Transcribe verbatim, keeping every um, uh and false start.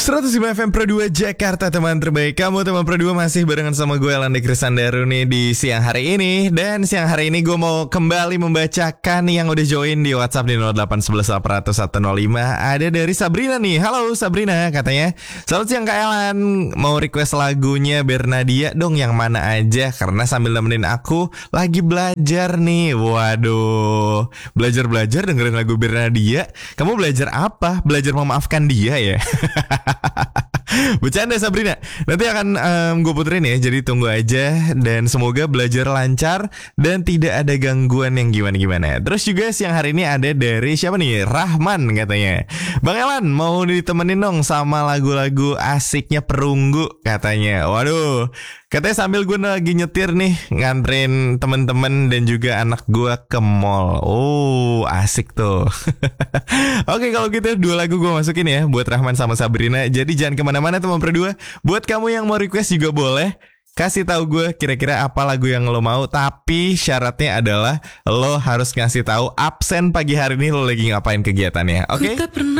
seratus lima F M Pro dua Jakarta, teman terbaik kamu. Teman Pro dua masih barengan sama gue Elandi Krisandaru nih di siang hari ini. Dan siang hari ini gue mau kembali membacakan yang udah join di WhatsApp di nol delapan satu satu delapan nol satu nol lima. Ada dari Sabrina nih. Halo Sabrina, katanya selamat siang Kak Elan, mau request lagunya Bernadia dong, yang mana aja, karena sambil nemenin aku lagi belajar nih. Waduh, belajar-belajar dengerin lagu Bernadia. Kamu belajar apa? Belajar memaafkan dia ya? Bercanda Sabrina. Nanti akan um, gue puterin ya, jadi tunggu aja. Dan semoga belajar lancar dan tidak ada gangguan yang gimana-gimana. Terus juga siang hari ini ada dari siapa nih? Rahman katanya, Bang Elan mau ditemenin dong sama lagu-lagu asiknya Perunggu katanya. Waduh, katanya sambil gue lagi nyetir nih, nganterin temen-temen dan juga anak gue ke mall. Oh, asik tuh. Oke, kalau gitu dua lagu gue masukin ya buat Rahman sama Sabrina. Jadi jangan kemana-mana teman Pro dua. Buat kamu yang mau request juga boleh. Kasih tahu gue kira-kira apa lagu yang lo mau. Tapi syaratnya adalah lo harus ngasih tahu absen pagi hari ini lo lagi ngapain kegiatannya. Oke? Okay?